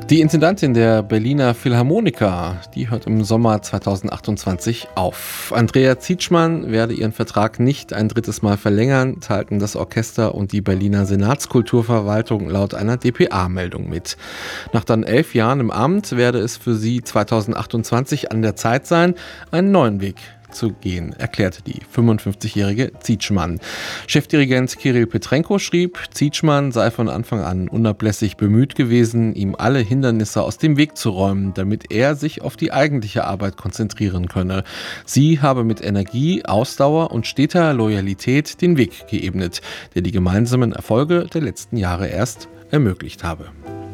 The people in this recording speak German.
Die Intendantin der Berliner Philharmoniker, die hört im Sommer 2028 auf. Andrea Zietschmann werde ihren Vertrag nicht ein drittes Mal verlängern, teilten das Orchester und die Berliner Senatskulturverwaltung laut einer dpa-Meldung mit. Nach dann 11 Jahren im Amt werde es für sie 2028 an der Zeit sein, einen neuen Weg zu gehen, erklärte die 55-jährige Zietschmann. Chefdirigent Kirill Petrenko schrieb, Zietschmann sei von Anfang an unablässig bemüht gewesen, ihm alle Hindernisse aus dem Weg zu räumen, damit er sich auf die eigentliche Arbeit konzentrieren könne. Sie habe mit Energie, Ausdauer und steter Loyalität den Weg geebnet, der die gemeinsamen Erfolge der letzten Jahre erst ermöglicht habe.